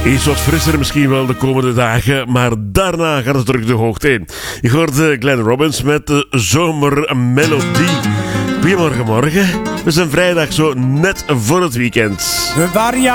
Iets wat frisser misschien wel de komende dagen, maar daarna gaat het terug de hoogte in. Je hoort Glenn Robbins met de zomermelodie. Goedemorgen, morgen. We zijn vrijdag zo net voor het weekend. We waren